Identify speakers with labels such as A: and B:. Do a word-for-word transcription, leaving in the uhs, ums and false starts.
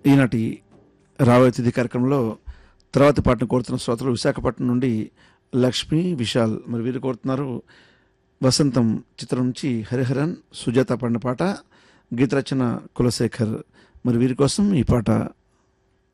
A: ఈనాటి రాబోయే తిథి కార్యక్రమంలో తర్వాతి పాటను కోరుతున్న శ్రోతలు విశాఖపట్నం నుండి లక్ష్మి విశాల్. మరి వీరు కోరుతున్నారు వసంతం చిత్రం నుంచి హరిహరన్ సుజాత పాడిన పాట, గీత రచన కులశేఖర్. మరి వీరి కోసం ఈ పాట.